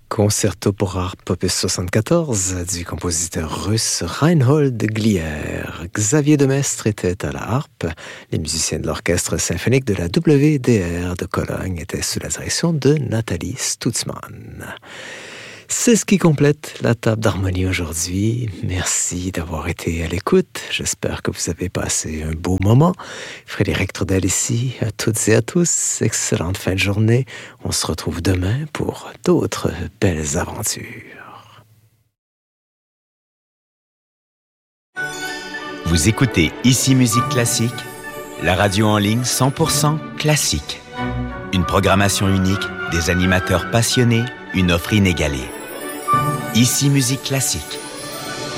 Concerto pour harpe opus 74 du compositeur russe Reinhold Glier. Xavier Demestre était à la harpe. Les musiciens de l'orchestre symphonique de la WDR de Cologne étaient sous la direction de Nathalie Stutzmann. C'est ce qui complète la table d'harmonie aujourd'hui. Merci d'avoir été à l'écoute. J'espère que vous avez passé un beau moment. Frédéric Trudel ici. À toutes et à tous, excellente fin de journée. On se retrouve demain pour d'autres belles aventures. Vous écoutez Ici Musique Classique, la radio en ligne 100% classique. Une programmation unique, des animateurs passionnés, une offre inégalée. Ici Musique Classique.